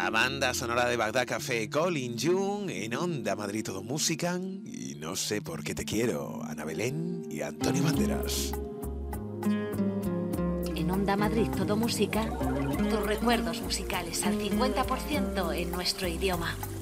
La banda sonora de Bagdad Café, Colin Young, en Onda Madrid Todo Música y No sé por qué te quiero, Ana Belén y Antonio Banderas. En Onda Madrid Todo Música, tus recuerdos musicales al 50% en nuestro idioma.